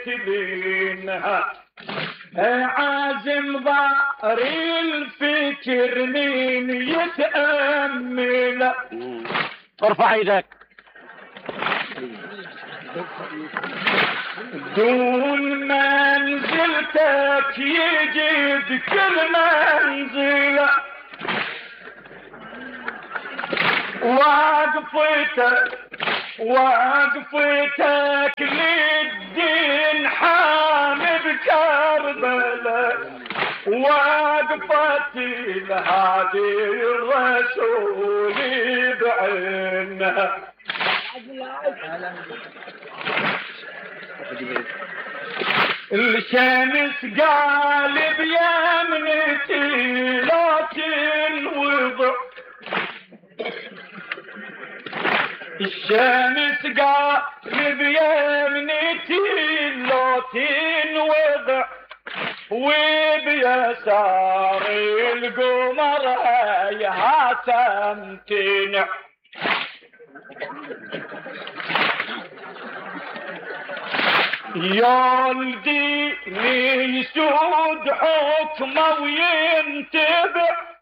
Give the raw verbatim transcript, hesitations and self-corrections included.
يتلينها عازم ظهر الفكر مين يتأمل. ارفع ايدك. دون منزلتك يجد كل منزلة وقفتك وقفتك للدين حامد كربلاء وقفت الهادي الرسول بعينها. الشمس قالب يمنتي لكن وضع الشمس قالب يمنتي لكن وضع وبيسار القمر هيها تمتنع. يا الدين يسود حكمه وينتبع